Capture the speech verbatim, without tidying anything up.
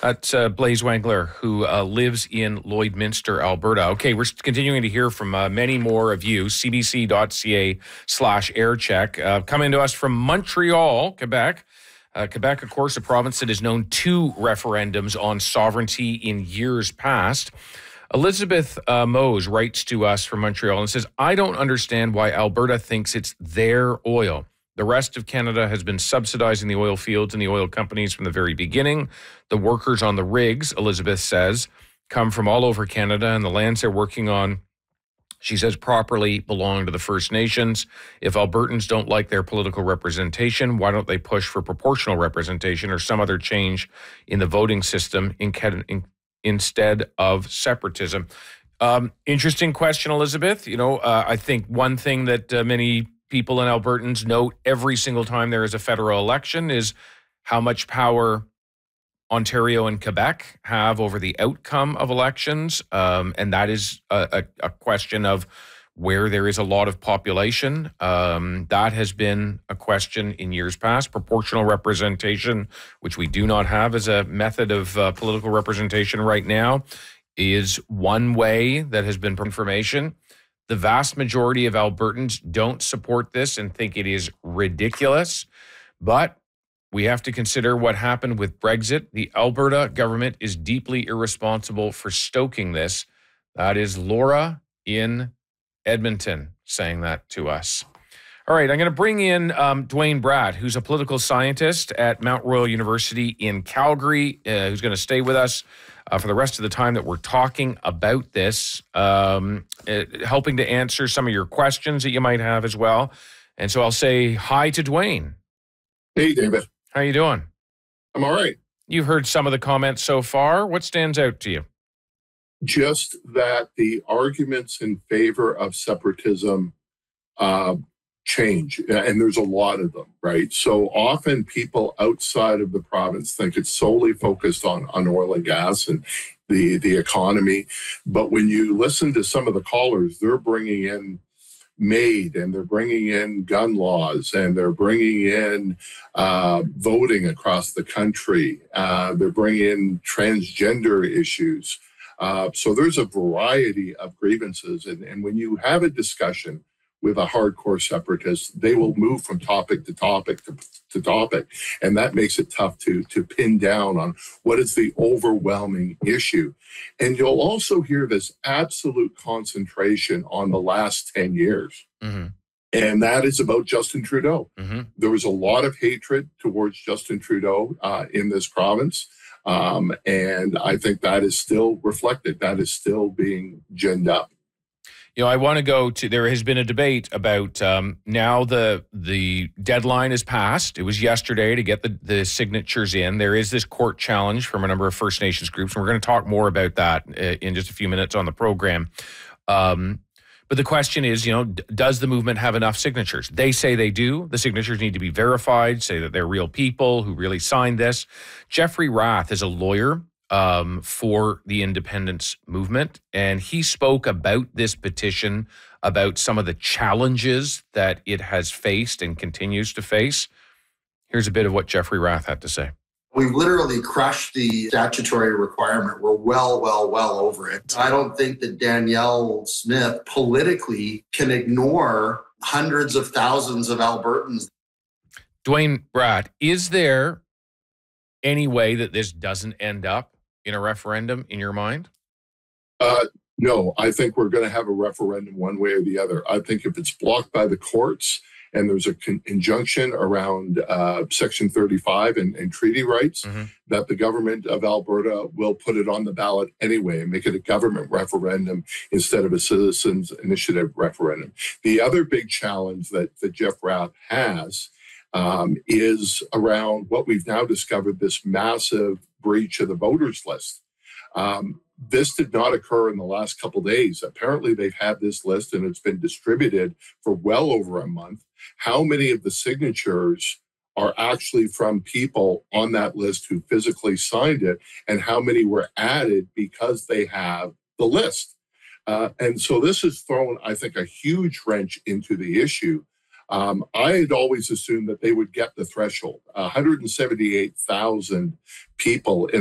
That's uh, Blaise Wengler, who uh, lives in Lloydminster, Alberta. Okay, we're continuing to hear from uh, many more of you. C B C dot C A slash aircheck. Uh, coming to us from Montreal, Quebec. Uh, Quebec, of course, a province that has known two referendums on sovereignty in years past. Elizabeth uh, Mose writes to us from Montreal and says, I don't understand why Alberta thinks it's their oil. The rest of Canada has been subsidizing the oil fields and the oil companies from the very beginning. The workers on the rigs, Elizabeth says, come from all over Canada, and the lands they're working on, she says, properly belong to the First Nations. If Albertans don't like their political representation, why don't they push for proportional representation or some other change in the voting system in, in, instead of separatism? Um, interesting question, Elizabeth. You know, uh, I think one thing that uh, many people and Albertans note every single time there is a federal election is how much power Ontario and Quebec have over the outcome of elections. Um, and that is a, a, a question of where there is a lot of population. Um, that has been a question in years past. Proportional representation, which we do not have as a method of uh, political representation right now, is one way that has been information. The vast majority of Albertans don't support this and think it is ridiculous. But we have to consider what happened with Brexit. The Alberta government is deeply irresponsible for stoking this. That is Laura in Edmonton saying that to us. All right, I'm going to bring in um, Dwayne Bratt, who's a political scientist at Mount Royal University in Calgary, uh, who's going to stay with us uh, for the rest of the time that we're talking about this, um, uh, helping to answer some of your questions that you might have as well. And so I'll say hi to Dwayne. Hey, David. How you doing? I'm all right. You've heard some of the comments so far. What stands out to you? Just that the arguments in favor of separatism uh, change, and there's a lot of them, right? So often people outside of the province think it's solely focused on, on oil and gas and the, the economy. But when you listen to some of the callers, they're bringing in MAID, and they're bringing in gun laws, and they're bringing in uh, voting across the country. Uh, they're bringing in transgender issues. Uh, so there's a variety of grievances. And, and when you have a discussion with a hardcore separatist, they will move from topic to topic to, to topic. And that makes it tough to, to pin down on what is the overwhelming issue. And you'll also hear this absolute concentration on the last ten years. Mm-hmm. And that is about Justin Trudeau. Mm-hmm. There was a lot of hatred towards Justin Trudeau uh, in this province. Um, and I think that is still reflected. That is still being ginned up. You know, I want to go to, there has been a debate about um, now the the deadline is passed. It was yesterday to get the, the signatures in. There is this court challenge from a number of First Nations groups, and we're going to talk more about that in just a few minutes on the program. Um, but the question is, you know, d- does the movement have enough signatures? They say they do. The signatures need to be verified, say that they're real people who really signed this. Jeffrey Rath is a lawyer Um, for the independence movement. And he spoke about this petition, about some of the challenges that it has faced and continues to face. Here's a bit of what Jeffrey Rath had to say. We've literally crushed the statutory requirement. We're well, well, well over it. I don't think that Danielle Smith politically can ignore hundreds of thousands of Albertans. Dwayne Bratt, is there any way that this doesn't end up in a referendum in your mind? Uh, no, I think we're going to have a referendum one way or the other. I think if it's blocked by the courts and there's a con- injunction around uh, Section thirty-five and, and treaty rights, mm-hmm. that the government of Alberta will put it on the ballot anyway and make it a government referendum instead of a citizens' initiative referendum. The other big challenge that, that Jeff Rath has um, is around what we've now discovered, this massive breach of the voters list. Um, this did not occur in the last couple of days. Apparently, they've had this list and it's been distributed for well over a month. How many of the signatures are actually from people on that list who physically signed it, and how many were added because they have the list? Uh, and so this has thrown, I think, a huge wrench into the issue. Um, I had always assumed that they would get the threshold. one hundred seventy-eight thousand people in